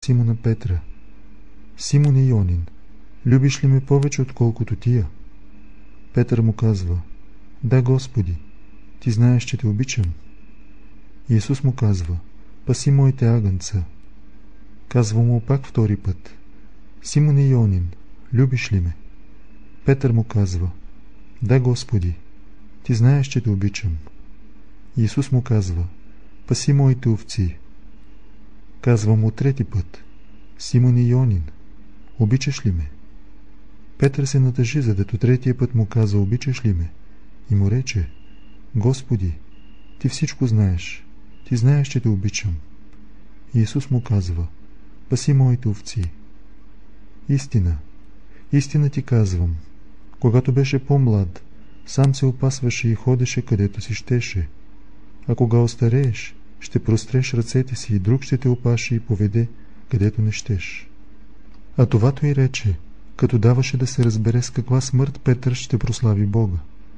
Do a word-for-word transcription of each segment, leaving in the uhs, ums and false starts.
Симона Петра: Симоне Йонин, любиш ли ме повече отколкото тия? Петър му казва: Да, Господи, ти знаеш, че те обичам. Исус му казва: Паси моите агънца. Казва му пак втори път: Симоне Йонин, любиш ли ме? Петър му казва: Да, Господи, ти знаеш, че те обичам. Исус му казва: Паси моите овци. Казва му трети път: Симоне Йонин, обичаш ли ме? Петър се натъжи, задето третия път му каза: Обичаш ли ме? И му рече: Господи, ти всичко знаеш. Ти знаеш, че те обичам. Исус му казва: Паси моите овци. Истина, истина ти казвам, когато беше по-млад, сам се опасваше и ходеше където си щеше. А кога остарееш, ще простреш ръцете си и друг ще те опаши и поведе където не щеш. А това той рече, като даваше да се разбере с каква смърт Петър ще прослави Бога.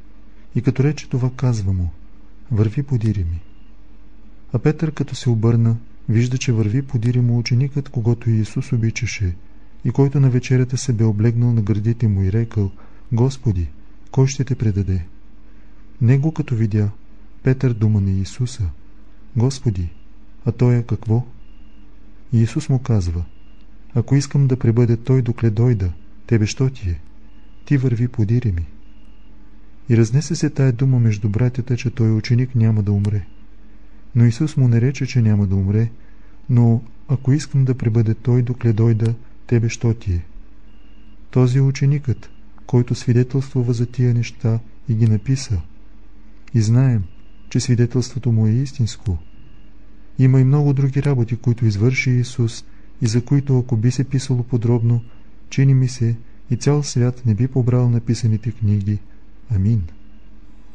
И като рече това, казва му: Върви подири ми. А Петър, като се обърна, вижда, че върви подири му ученикът, когото Исус обичаше, и който на вечерята се бе облегнал на гърдите му и рекал: Господи, кой ще те предаде? Него като видя, Петър дума на Исуса: Господи, а той е какво? И Исус му казва: Ако искам да пребъде той докле дойда, тебе що ти е? Ти върви подири ми. И разнесе се тая дума между братята, че той ученик няма да умре. Но Исус му не рече, че няма да умре, но ако искам да пребъде той докле дойда, тебе що ти е? Този е ученикът, който свидетелствува за тия неща и ги написа. И знаем, че свидетелството му е истинско. Има и много други работи, които извърши Исус и за които, ако би се писало подробно, чини ми се, и цял свят не би побрал написаните книги. Амин.